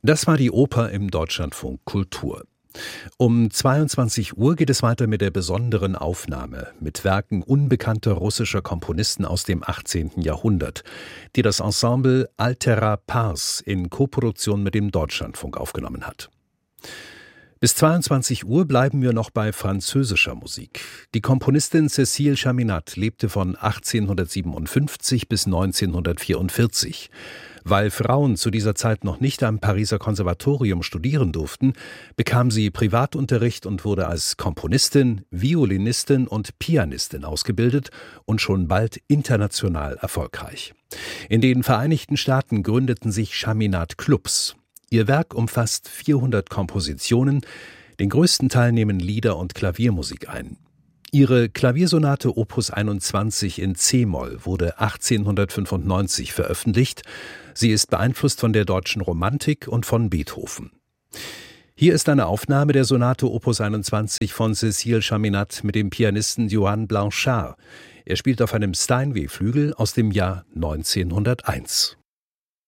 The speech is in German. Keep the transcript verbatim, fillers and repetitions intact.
Das war die Oper im Deutschlandfunk Kultur. Um zweiundzwanzig Uhr geht es weiter mit der besonderen Aufnahme mit Werken unbekannter russischer Komponisten aus dem achtzehnten Jahrhundert, die das Ensemble Altera Pars in Koproduktion mit dem Deutschlandfunk aufgenommen hat. Bis zweiundzwanzig Uhr bleiben wir noch bei französischer Musik. Die Komponistin Cécile Chaminade lebte von achtzehnhundertsiebenundfünfzig bis neunzehnhundertvierundvierzig. Weil Frauen zu dieser Zeit noch nicht am Pariser Konservatorium studieren durften, bekam sie Privatunterricht und wurde als Komponistin, Violinistin und Pianistin ausgebildet und schon bald international erfolgreich. In den Vereinigten Staaten gründeten sich Chaminade-Clubs. Ihr Werk umfasst vierhundert Kompositionen, den größten Teil nehmen Lieder und Klaviermusik ein. Ihre Klaviersonate Opus einundzwanzig in c-Moll wurde achtzehnhundertfünfundneunzig veröffentlicht. Sie ist beeinflusst von der deutschen Romantik und von Beethoven. Hier ist eine Aufnahme der Sonate Opus einundzwanzig von Cécile Chaminade mit dem Pianisten Johann Blanchard. Er spielt auf einem Steinway-Flügel aus dem Jahr neunzehnhunderteins.